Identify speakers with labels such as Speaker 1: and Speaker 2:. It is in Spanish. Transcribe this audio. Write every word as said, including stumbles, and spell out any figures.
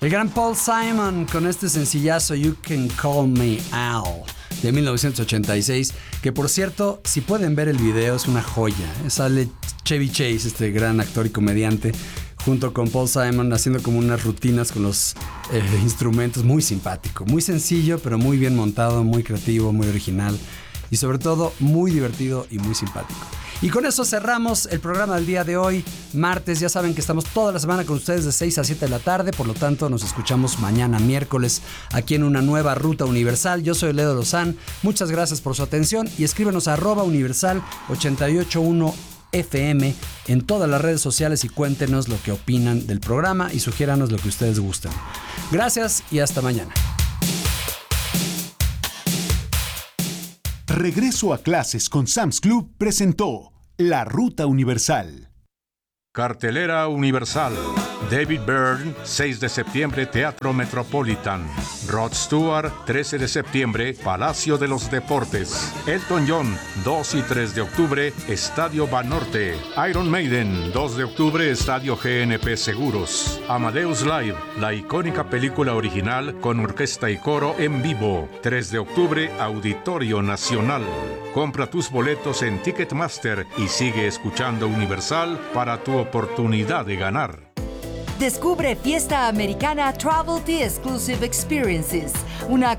Speaker 1: El gran Paul Simon con este sencillazo You Can Call Me Al de mil novecientos ochenta y seis, que por cierto, si pueden ver el video, es una joya. Sale Chevy Chase, este gran actor y comediante, junto con Paul Simon, haciendo como unas rutinas con los eh, instrumentos. Muy simpático, muy sencillo, pero muy bien montado, muy creativo, muy original y sobre todo muy divertido y muy simpático. Y con eso cerramos el programa del día de hoy, martes. Ya saben que estamos toda la semana con ustedes de seis a siete de la tarde, por lo tanto nos escuchamos mañana miércoles aquí en una nueva Ruta Universal. Yo soy Leo Lozán, muchas gracias por su atención y escríbenos a arroba universal ochenta y ocho uno F M en todas las redes sociales y cuéntenos lo que opinan del programa y sugiéranos lo que ustedes gustan. Gracias y hasta mañana.
Speaker 2: Regreso a clases con Sam's Club presentó La Ruta Universal.
Speaker 3: Cartelera Universal. David Byrne, seis de septiembre, Teatro Metropolitan. Rod Stewart, trece de septiembre, Palacio de los Deportes. Elton John, dos y tres de octubre, Estadio Banorte. Iron Maiden, dos de octubre, Estadio G N P Seguros. Amadeus Live, la icónica película original con orquesta y coro en vivo. tres de octubre, Auditorio Nacional. Compra tus boletos en Ticketmaster y sigue escuchando Universal para tu oportunidad de ganar.
Speaker 4: Descubre Fiesta Americana Travel Tea Exclusive Experiences, una